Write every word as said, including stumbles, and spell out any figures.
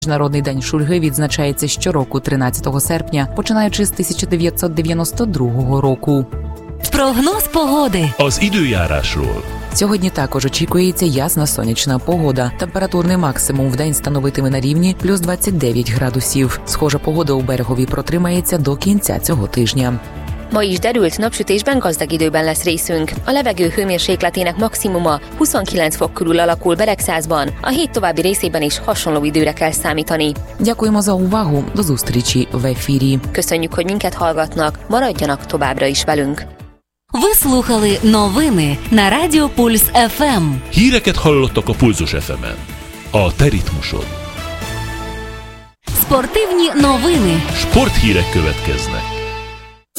Міжнародний день шульги відзначається щороку тринадцятого серпня, починаючи з тисяча дев'ятсот дев'яносто другого року. Прогноз погоди. Az időjárásról. Сьогодні також очікується ясна сонячна погода. Температурний максимум в день становитиме на рівні плюс двадцять дев'ять градусів. Схожа погода у Берегові протримається до кінця цього тижня. Ma is derült, napsütésben gazdag időben lesz részünk. A levegő hőmérsékletének maximuma huszonkilenc fok körül alakul Beregszázban, a hét további részében is hasonló időre kell számítani. Дякуємо за увагу. До зустрічі в ефірі. Köszönjük, hogy minket hallgatnak, maradjanak továbbra is velünk. Ви слухали новини на Радіо Пульс еф ем. Híreket hallottak a Pulzus еф емен. A te ritmusod. Спортивні новини. Sporthírek következnek.